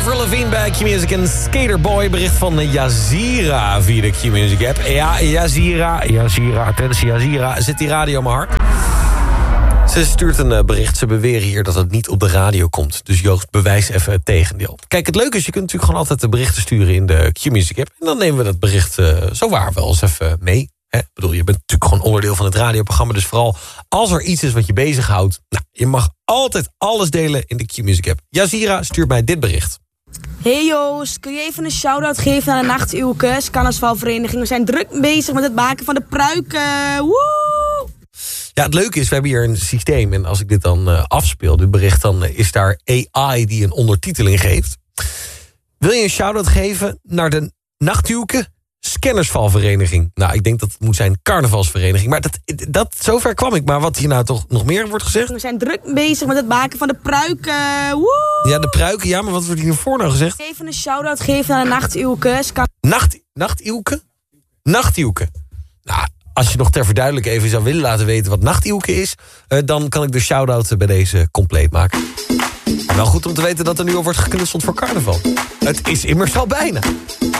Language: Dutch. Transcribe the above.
Avril Lavigne bij Q-Music en Skaterboy. Bericht van Yazira via de Q-Music app. Ja, Yazira, attentie Yazira, zit die radio maar hard. Ze stuurt een bericht, ze beweren hier dat het niet op de radio komt. Dus Joost, bewijs even het tegendeel. Kijk, het leuke is, je kunt natuurlijk gewoon altijd de berichten sturen in de Q-Music app. En dan nemen we dat bericht zo waar wel eens even mee. Hè? Ik bedoel, je bent natuurlijk gewoon onderdeel van het radioprogramma. Dus vooral als er iets is wat je bezighoudt, nou, je mag altijd alles delen in de Q-Music app. Yazira stuurt mij dit bericht. Hey Joost, kun je even een shout-out geven aan de Nachtuwkes, carnavalsvereniging? We zijn druk bezig met het maken van de pruiken. Woe! Ja, het leuke is, we hebben hier een systeem. En als ik dit dan afspeel, dit bericht, dan is daar AI die een ondertiteling geeft. Wil je een shout-out geven naar de Nachtuwke Scannersvalvereniging? Nou, ik denk dat het moet zijn carnavalsvereniging. Maar zover kwam ik. Maar wat hier nou toch nog meer wordt gezegd? We zijn druk bezig met het maken van de pruiken. Woe! Ja, de pruiken, ja, maar wat wordt hiervoor nou gezegd? Even een shout-out geven aan de Nachtuwkes. Nachtielke? Nachtielke. Nou, als je nog ter verduidelijking even zou willen laten weten wat Nachtielke is, dan kan ik de shout-out bij deze compleet maken. Wel goed om te weten dat er nu al wordt geknutseld voor carnaval. Het is immers al bijna.